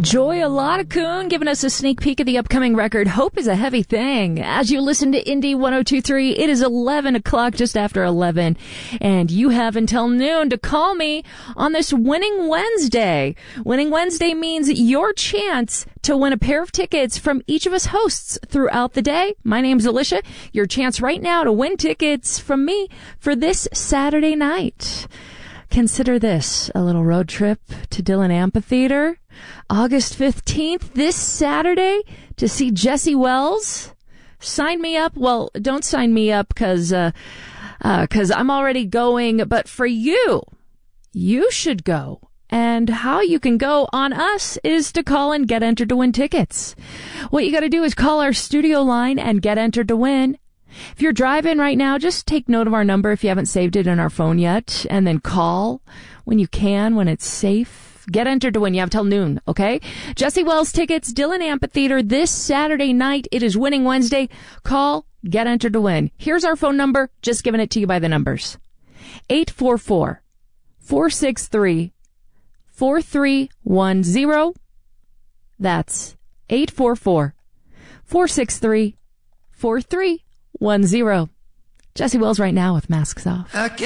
Joy Alada-kun giving us a sneak peek of the upcoming record, Hope is a Heavy Thing. As you listen to Indie 102.3, it is 11 o'clock, just after 11, and you have until noon to call me on this Winning Wednesday. Winning Wednesday means your chance to win a pair of tickets from each of us hosts throughout the day. My name's Alicia. Your chance right now to win tickets from me for this Saturday night. Consider this, a little road trip to Dillon Amphitheater, August 15th, this Saturday, to see Jesse Wells. Sign me up. Well, don't sign me up because I'm already going, but for you, you should go. And how you can go on us is to call and get entered to win tickets. What you got to do is call our studio line and get entered to win. If you're driving right now, just take note of our number if you haven't saved it in our phone yet, and then call when you can, when it's safe. Get entered to win. You have till noon, okay? Jesse Wells tickets, Dillon Amphitheater this Saturday night. It is Winning Wednesday. Call, get entered to win. Here's our phone number, just giving it to you by the numbers. 844-463-4310. That's 844-463-4310. Jesse Wells right now with Masks Off.